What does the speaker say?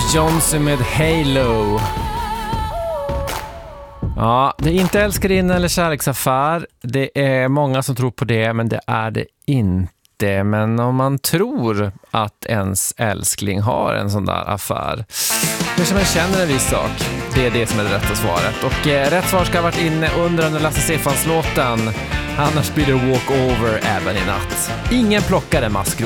Johnson med Halo. Ja, det är inte älskarinna eller kärleksaffär. Det är många som tror på det, men det är det inte. Men om man tror att ens älskling har en sån där affär, kanske man känner en viss sak. Det är det som är det rätta svaret. Och rätt svar ska ha varit inne under den Lasse Stefans-låten. Annars blir det walk over även i natt. Ingen plockade maskrot.